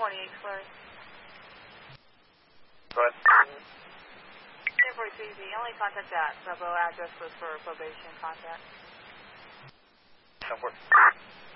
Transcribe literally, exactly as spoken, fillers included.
twenty-eight, Flurry. Go ahead. ten forty-three, the only contact that Bravo address was for probation contact. ten forty.